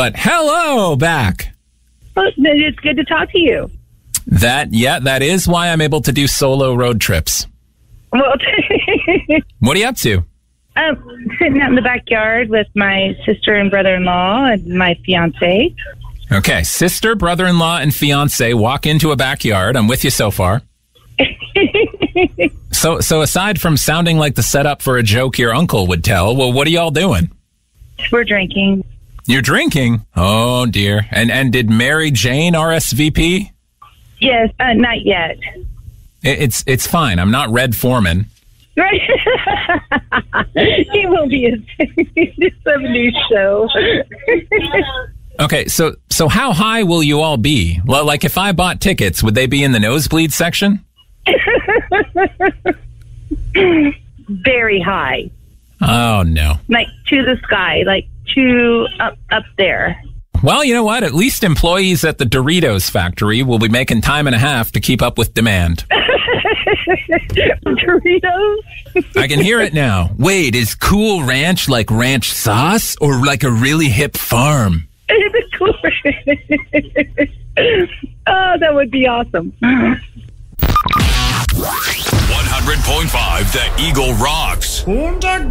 But hello back. Well, it's good to talk to you. That is why I'm able to do solo road trips. Well, What are you up to? sitting out in the backyard with my sister and brother-in-law and my fiance. Okay, sister, brother-in-law, and fiance walk into a backyard. I'm with you so far. So aside from sounding like the setup for a joke your uncle would tell, well, what are y'all doing? We're drinking. You're drinking? Oh, dear. And did Mary Jane RSVP? Yes, not yet. It's fine. I'm not Red Foreman. Right? He will be in some new show. Okay, so how high will you all be? Well, like if I bought tickets, would they be in the nosebleed section? Very high. Oh, no. Like to the sky, like to up there. Well, you know what? At least employees at the Doritos factory will be making time and a half to keep up with demand. Doritos? I can hear it now. Wait, is Cool Ranch like ranch sauce or like a really hip farm? Oh, that would be awesome. 100.5 The Eagle rocks.